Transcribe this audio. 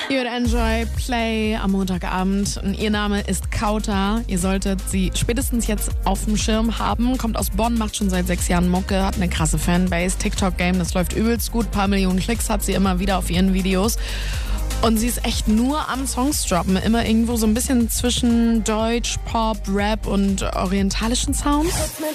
Ihr hört Enjoy Play am Montagabend. Und ihr Name ist Kauta. Ihr solltet sie spätestens jetzt auf dem Schirm haben. Kommt aus Bonn, macht schon seit 6 Jahren Mucke, hat eine krasse Fanbase. TikTok-Game, das läuft übelst gut. Ein paar Millionen Klicks hat sie immer wieder auf ihren Videos. Und sie ist echt nur am Songs droppen. Immer irgendwo so ein bisschen zwischen Deutsch, Pop, Rap und orientalischen Sounds.